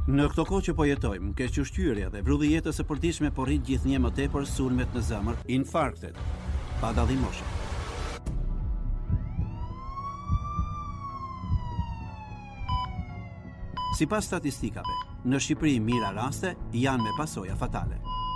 Në këto kohë që po jetojmë, kequshqyrja dhe vrulli jetës së përditshme po rrit gjithnjë më tepër sulmet në zemër, infarktet, pa dallim moshe. Sipas statistikave, në Shqipëri mira raste janë me pasoja fatale.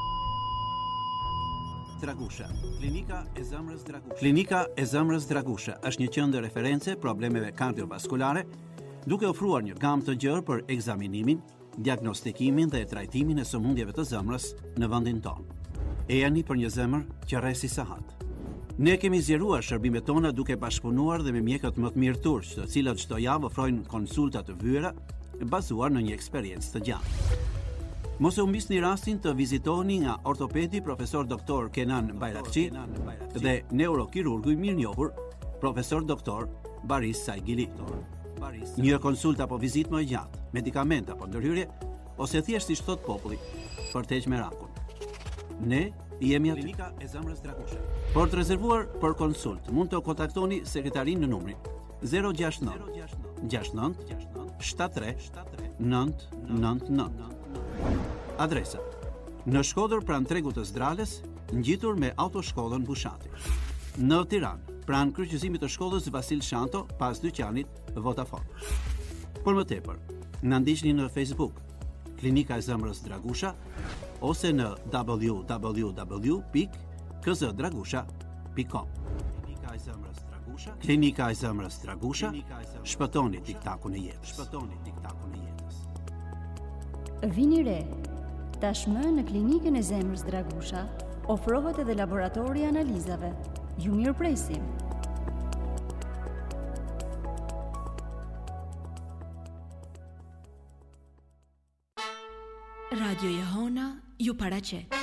Dragusha, Klinika e Zemrës Dragusha. Klinika e Zemrës Dragusha është një qendër referencë problemeve kardiovaskulare, duke ofruar një gamë të gjerë për ekzaminimin, diagnostikimin dhe trajtimin e sëmundjeve të zemrës në vendin tonë. Ejani për një zemër që rresi sahat. Ne kemi zgjeruar shërbimet tona duke bashkëpunuar dhe me mjekët më të mirë turq, të cilët çdo javë ofrojnë konsulta të vyera bazuar në një eksperiencë të gjatë. Mos e humbisni rastin të vizitoheni nga ortopedi profesor doktor Kenan Bayrakçi dhe neurokirurgu i mirënjohur profesor doktor Baris Saigili. Një konsultë apo vizitë më e gjatë, medikament apo ndërhyrje, ose thjesht si thot populli, për të heqë merakun. Ne jemi aty. Klinika e Zemrës Dragusha. Por të rezervuar për konsult, mund të kontaktoni sekretarin në numrin 069 69 73 999. Adresa: në Shkodër pranë tregut të Zdrales, ngjitur me autoshkollën Bushati. Në Tiranë, pranë kryqëzimit të shkollës Vasil Shanto, pas dyqanit Vodafone. Por më tepër, na ndiqni në Facebook, Klinika e Zemrës Dragusha, ose në www.kzdragusha.com. Klinika e Zemrës Dragusha. Klinika e Zemrës Dragusha. Shpëtoni tiktakun e jetës. Shpëtoni tiktakun e jetës. Vini re. Tashmë në Klinikën e Zemrës Dragusha ofrohet edhe laboratori i analizave. Ju mirëpresim. Radio Jehona ju paraqet.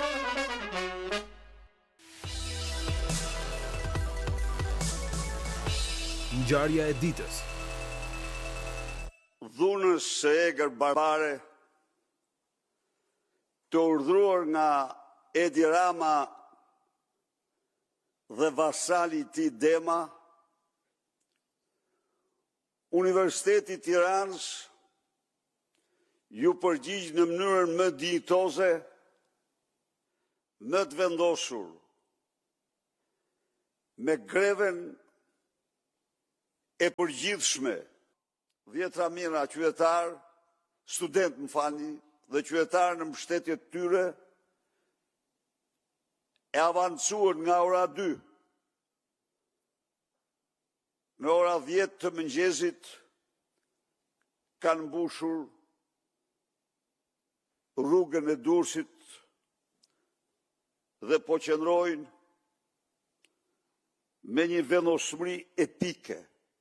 Ngjarja e ditës. Dhunës së egër barbare të urdhëruar nga Edi Rama dhe vasali i tij Dema, Universiteti i Tiranës ju përgjigj në mënyrën më dinjitoze, më të vendosur, me greven e përgjithshme, 10 mijëra qytetar, student më falni, dhe qytetar në mbështetje të tyre, e avancuar nga ora 2. Në ora 10 të mëngjesit kanë mbushur rrugën e Durrësit dhe po qëndrojnë me një vendosmëri epike.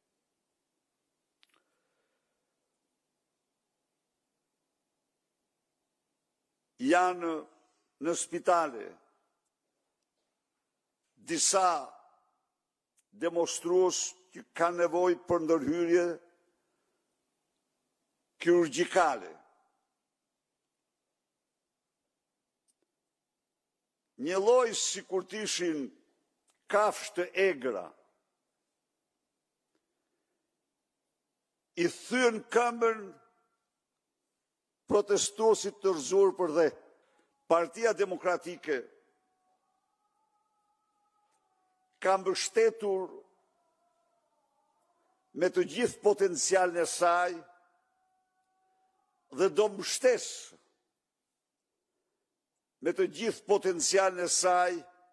Janë në spitale disa demonstrues që kanë nevojë për ndërhyrje kirurgjikale. Një lloj sikur të ishin kafshë të egra, i thyen këmbën protestuesit të rrëzuar për dhe. Partia Demokratike ka mbështetur me të gjithë potencialin e saj dhe do mbështes me të gjithë potencialin e saj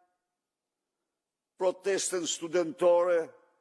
protestën studentore,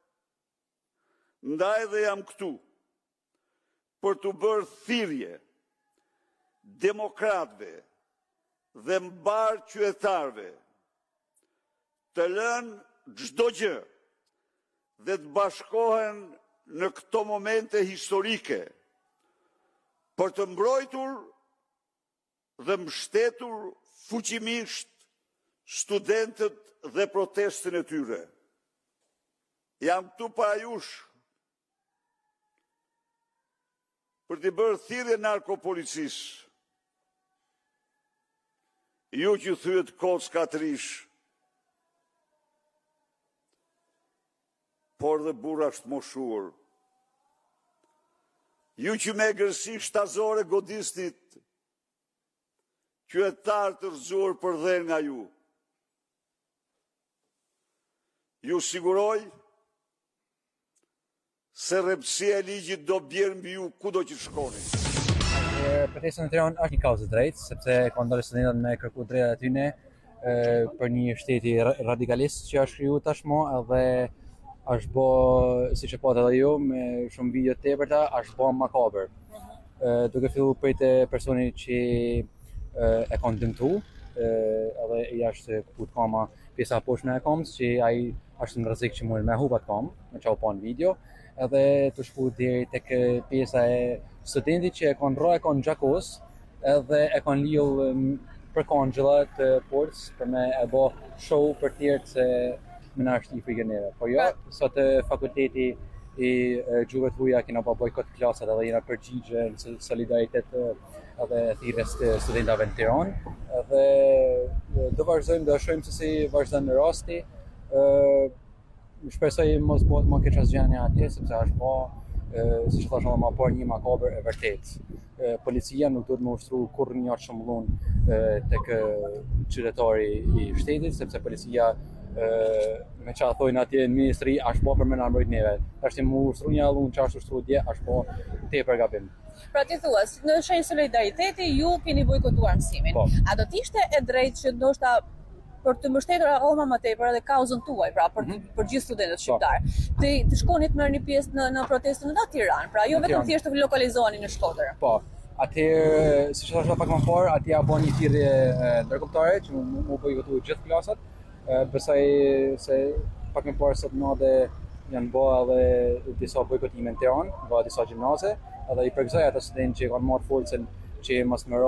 ndaj dhe jam këtu për të bërë thirrje demokratëve dhe mbar qytetarëve të lënë çdo gjë dhe të bashkohen në këto momente historike për të mbrojtur dhe mbështetur fuqimisht studentët dhe protestën e tyre. Jam këtu para jush për të bërë thirrje narkopolicisë. Ju që thyet kocka të rish, por dhe burra të moshuar, Ju që me agresi shtazore godisnit qytetar të rrëzuar për dherë nga ju. Ju siguroj se rreptësia e ligjit do bjerë mbi ju kudo që shkoni. Protesta në Tiranë është një kauzë drejtë, sepse ka ndalë studentët me kërku drejtat e tyre për një shteti radikalist që është kriju tashmë edhe është bë, siç e pat edhe ju, me shumë video të tepërta, është bë makabër. Duke filluar prej të personi që e kanë dëmtu, edhe i është kaput kama pjesa poshtë e kamës, që ai është në rrezik që mund me hupat kamë, me çau pa në video, edhe të shku deri tek pjesa e studentit që e kanë rrë, e kanë gjakos, edhe e kanë lill për kangjëlla të portës për me e bë show për tjerë se më na është i frikë neve. Po jo, sot fakulteti i gjuhëve të huaja kena bojkot klasat edhe jena përgjigje në solidaritet edhe thirrjes të studentëve në Tiranë. Edhe do vazhdojmë, do shohim se si vazhdon rasti. Shpresoj mos bëhet më keq asgjë atje, sepse është po, siç thashë më parë, një makabër e vërtet. Policia nuk duhet më ushtru kur një çmbullun tek qytetari i shtetit, sepse policia me qa thojnë atje në ministri, është po për me në mbrojt neve. Është më ushtru një allun që është ushtru dje, është po tepër gabim. Pra ti thua, në shenjë solidariteti, ju keni bojkotuar mësimin. Po. A do t'ishte e drejtë që ndoshta për të mbështetur akoma më tepër edhe kauzën tuaj, pra për gjithë studentët shqiptar, të shkoni të merrni pjesë në protestën në Tiranë, pra jo vetëm thjesht të lokalizoheni në Shkodër. Po. Atëherë, siç thashë pak më parë, atje bën një thirrje ndërkombëtare që mu bojkotuar gjithë klasat. Besoj se pak më parë sot natë janë bërë edhe disa bojkotime në Tiranë, nga disa gjimnaze, edhe i përgëzoj ata studentë që kanë marrë forcën që mos më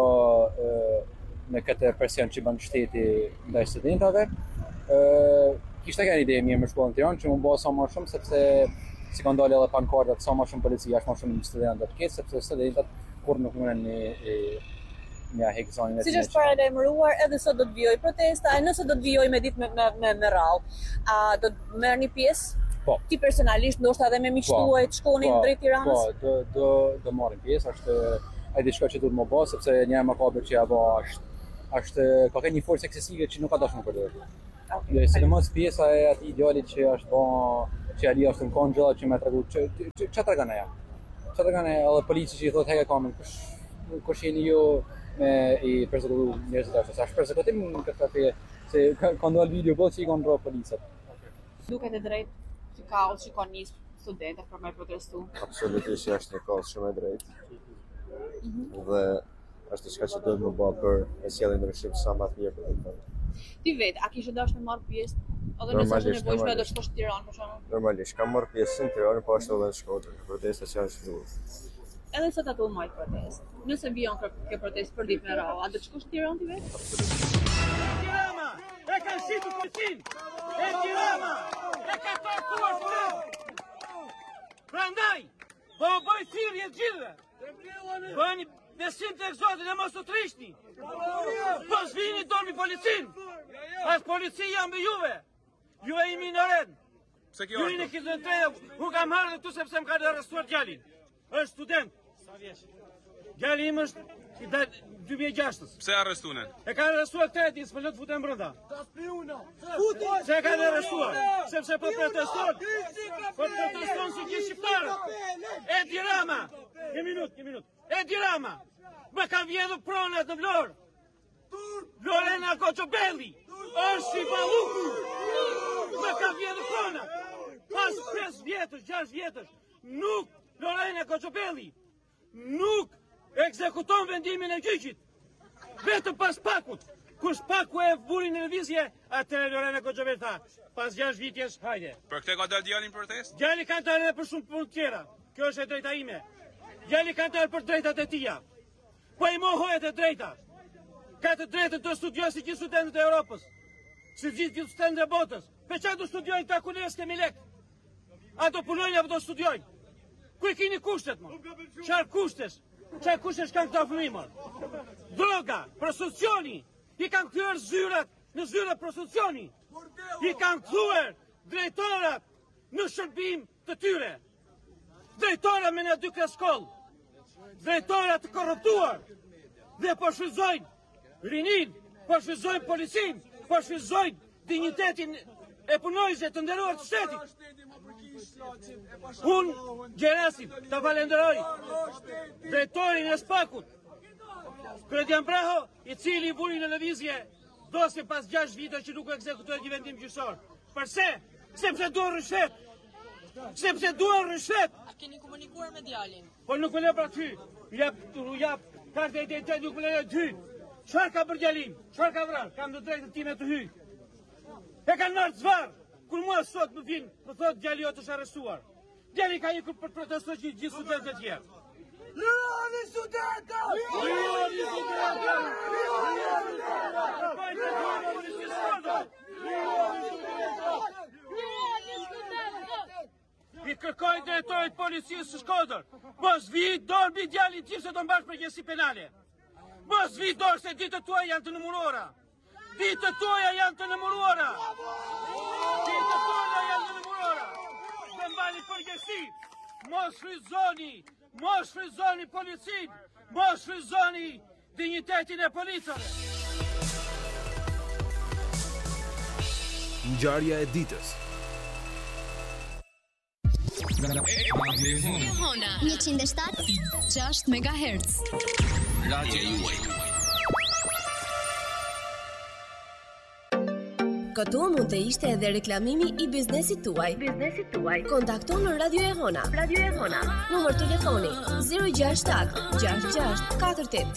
në këtë presion që bën shteti ndaj studentëve. Kishte kanë ide mirë më shkollën në Tiranë që mund bëhet sa më shumë, sepse si kanë dalë edhe pankartat sa më shumë policia, është më shumë studentë të ketë, sepse studentët kur nuk mundën një hekzonin e siç është paralajmëruar, edhe sot do të vijoj protesta, e nëse do të vijoj me ditë me radhë, a do të merrni pjesë? Po. Ti personalisht, ndoshta edhe me miqtë tuaj të shkonin drejt Tiranës? Po, do marrim pjesë, është ai diçka që duhet më bëj, sepse një makabër që ja bë është ka një forcë eksesive që nuk ka dashur të përdorë. Dhe sidomos pjesa e atij idealit që është bë, që ali është në kongjëlla që më tregu ç'a tregon ajo. Ç'a tregon ajo, edhe policia që i thotë heka kamën, kush jeni ju me i persekutu njerëzit ashtu. Sa është persekutim në këtë kafe, se kanë dalë video po që i kanë rrë policat. Duket e drejtë që kaos që kanë nisë studentët për me protestu? Absolutisht është një kaos shumë e drejtë. Dhe është diçka që duhet më bëj për e sjelljen ndryshim sa më të mirë për të. Ti vetë, a kishe dashur të marr pjesë? Edhe nëse është nevojshme do të shkosh në Tiranë për shembull? Normalisht, kam marrë pjesë në Tiranë, po ashtu edhe në Shkodër, protesta që janë zhvilluar. Edhe sot ato mojt protestë. Nëse vijon kjo protestë për ditë me radhë, a do të shkosh në Tiranë ti vetë? Tirana e ka shitur polisin. E Tirana e ka tortuar studentët. Prandaj, po bëj thirrje të gjithëve. Bëni besim tek Zoti dhe mos u trishni. Po zvini dormi policin. As policia mbi juve. Ju e i minoret. Pse kjo është? Ju i kizën treja, u kam marrë këtu sepse më kanë arrestuar djalin. Është student. Sa vjeç? Djali im është i 2006. Pse arrestuan? E kanë arrestuar tretin, s'po lë të futen brenda. Se e kanë arrestuar, sepse po proteston. Po proteston si gjithë shqiptarët. Edi Rama, një minutë. Edi Rama, më ka vjedhur pronat në Vlorë. Lorena Koçobelli, është i ballukur. Më ka vjedhur pronat. Pas 5 vjetësh, 6 vjetësh, nuk Lorena Koçobelli nuk ekzekuton vendimin e gjyqit. Vetëm pas pakut. Kush paku e vuri në lëvizje, atëherë Lorena Koçobelli tha, pas 6 vitjesh, hajde. Për këtë ka dalë djali në protestë? Djali ka dalë edhe për shumë punë tjera. Kjo është e drejta ime. Djali ka dalë për drejtat e tija. Po i mohohet e drejta. Ka të drejtën të studiojë si gjithë studentët e Europës. Si gjithë studentët e botës. Pe qa do studiojnë ta ku ne s'kemi lek? A do punojnë apo do studiojnë? Ku i keni kushtet, më? Qarë kushtes kanë këta fëmijë? Droga, prostitucioni, i kanë kthyer zyrat në zyra prostitucioni. I kanë kthyer drejtorat në shërbim të tyre. Drejtora me në 2 klas shkollë. drejtora të korruptuar dhe po shfrytëzojnë rinin, po shfrytëzojnë policin, po shfrytëzojnë dinjitetin e punojësve të nderuar të shtetit. Unë Gjerasin të falenderoj drejtorin e Spakut, Kredian Braho, i cili vuri në lëvizje dosje pas 6 vite që nuk ekzekutohet një vendim gjyqësor. Përse? Sepse duan rishvet. Sepse duan rishvet. A keni komunikuar me djalin? Po nuk më le pra ty. Jap kartë e identitet, nuk më le ty. Çfarë ka për djalin? Çfarë ka vrarë? Kam të drejtën time të hyj. E kanë marrë zvarr. Kur mua sot më vin, më thot djali jot është arrestuar. Djali ka ikur për protestuar gjithë studentët e tjerë. Lironi studentët! Lironi studentët! I kërkoj drejtorit policisë së Shkodër, mos vi dorë mbi djalin tim se do mbash përgjegjësi penale. Mos vi dorë se ditët tuaja janë të nëmuruara. Ditët tuaja janë të nëmuruara. Ditët tuaja janë të nëmuruara. Do mbani përgjegjësi. Mos shfrytëzoni policin, mos shfrytëzoni dinjitetin e policave. Ngjarja e ditës. Hona 107.6 MHz. Radio juaj. Këtu mund të ishte edhe reklamimi i biznesit tuaj. Kontakto në Radio e Hona. Numër telefoni 067 66 48